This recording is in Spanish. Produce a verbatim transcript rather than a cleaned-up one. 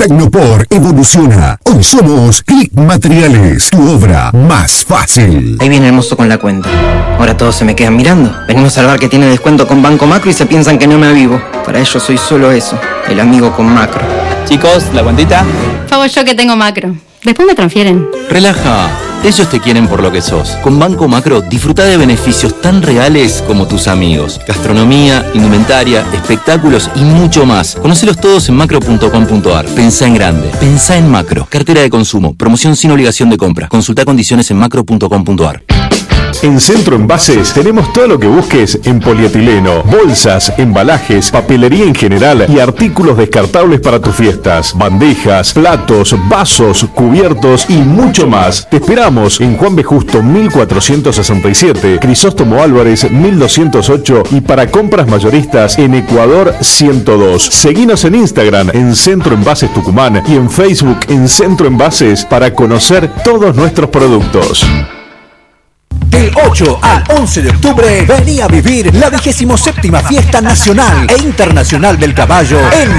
Tecnopor evoluciona. Hoy somos Click Materiales, tu obra más fácil. Ahí viene el mozo con la cuenta. Ahora todos se me quedan mirando. Venimos al bar que tiene descuento con Banco Macro y se piensan que no me avivo. Para ellos soy solo eso, el amigo con Macro. Chicos, ¿la cuentita? Pago yo que tengo Macro. Después me transfieren. Relaja. Ellos te quieren por lo que sos. Con Banco Macro disfruta de beneficios tan reales como tus amigos. Gastronomía, indumentaria, espectáculos y mucho más. Conócelos todos en macro punto com punto ar. Pensá en grande. Pensá en Macro. Cartera de consumo. Promoción sin obligación de compra. Consulta condiciones en macro punto com punto ar. En Centro Envases tenemos todo lo que busques en polietileno, bolsas, embalajes, papelería en general y artículos descartables para tus fiestas, bandejas, platos, vasos, cubiertos y mucho más. Te esperamos en Juan B. Justo mil cuatrocientos sesenta y siete, Crisóstomo Álvarez mil doscientos ocho y para compras mayoristas en Ecuador ciento dos. Seguinos en Instagram en Centro Envases Tucumán y en Facebook en Centro Envases para conocer todos nuestros productos. Del ocho al once de octubre, vení a vivir la vigésimo séptima Fiesta Nacional e Internacional del Caballo en